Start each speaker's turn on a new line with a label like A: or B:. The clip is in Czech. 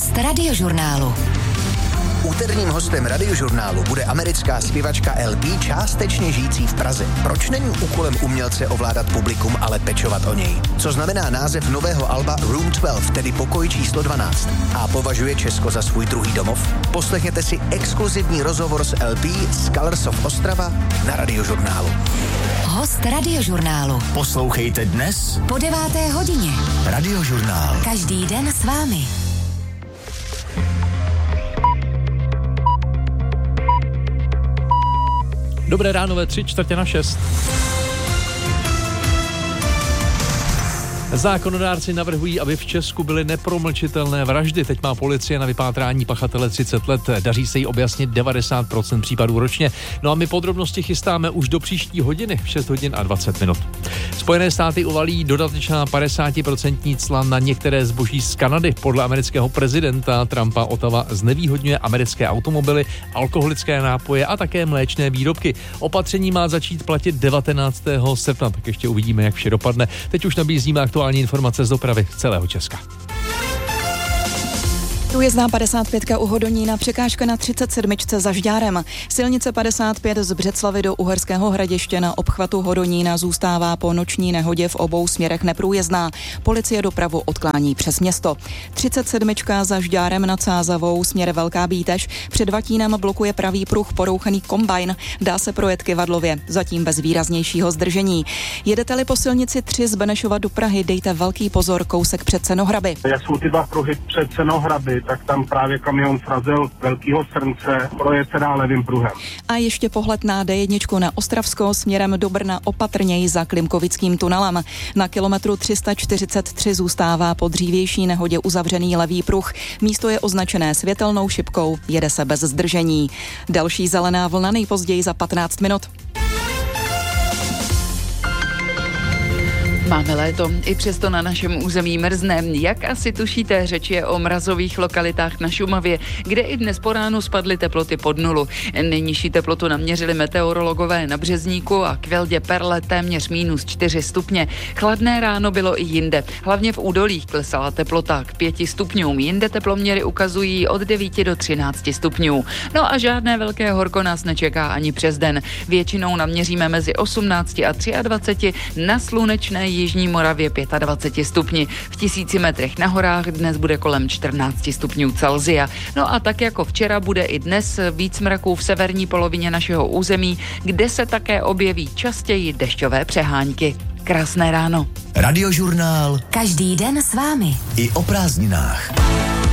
A: Host Radiožurnálu.
B: Úterním hostem Radiožurnálu bude americká zpěvačka LP, částečně žijící v Praze. Proč není úkolem umělce ovládat publikum, ale pečovat o něj? Co znamená název nového alba Room 12, tedy pokoj číslo 12? A považuje Česko za svůj druhý domov? Poslechněte si exkluzivní rozhovor s LP z Colors of Ostrava na Radiožurnálu.
A: Host Radiožurnálu.
B: Poslouchejte dnes
A: Po 9. hodině.
B: Radiožurnál.
A: Každý den s vámi.
C: Dobré ráno ve 5:45. Zákonodárci navrhují, aby v Česku byly nepromlčitelné vraždy. Teď má policie na vypátrání pachatele 30 let. Daří se jí objasnit 90% případů ročně. No a my podrobnosti chystáme už do příští hodiny, v 6 hodin a 20 minut. Spojené státy uvalí dodatečná 50% cla na některé zboží z Kanady. Podle amerického prezidenta Trumpa Ottawa znevýhodňuje americké automobily, alkoholické nápoje a také mléčné výrobky. Opatření má začít platit 19. srpna, tak ještě uvidíme, jak vše dopadne. Teď už nabízíme aktuální informace z dopravy z celého Česka.
D: Průjezdná 55 u Hodonína, překážka na 37 za Žďárem. Silnice 55 z Břeclavy do Uherského Hradiště na obchvatu Hodonína zůstává po noční nehodě v obou směrech neprůjezdná. Policie dopravu odklání přes město. 37 za Žďárem nad Sázavou, směr Velká Bítež. Před Vatínem blokuje pravý pruh porouchaný kombajn. Dá se projet Kyvadlově, zatím bez výraznějšího zdržení. Jedete-li po silnici 3 z Benešova do Prahy, dejte velký pozor, kousek před Cenohraby.
E: Jak jsou ty dva pruhy před Cenohraby, tak tam právě kamion srazil velkýho srnce, projet se dá levým pruhem.
D: A ještě pohled na D1 na Ostravsko směrem do Brna opatrněji za Klimkovickým tunelem. Na kilometru 343 zůstává po dřívější nehodě uzavřený levý pruh. Místo je označené světelnou šipkou, jede se bez zdržení. Další zelená vlna nejpozději za 15 minut.
F: Máme léto, i přesto na našem území mrzne. Jak asi tušíte, řeč je o mrazových lokalitách na Šumavě, kde i dnes po ránu spadly teploty pod nulu. Nejnižší teplotu naměřili meteorologové na Březníku a k Veldě Perle téměř -4 stupně. Chladné ráno bylo i jinde. Hlavně v údolích klesala teplota k 5 stupňům. Jinde teploměry ukazují od 9 do 13 stupňů. No a žádné velké horko nás nečeká ani přes den. Většinou naměříme mezi 18 a 23, na slunečné Jižní Moravě 25 stupni. V 1000 metrech na horách dnes bude kolem 14 stupňů Celsia. No a tak jako včera bude i dnes víc mraků v severní polovině našeho území, kde se také objeví častěji dešťové přehánky. Krásné ráno.
B: Radiožurnál.
A: Každý den s vámi.
B: I o prázdninách.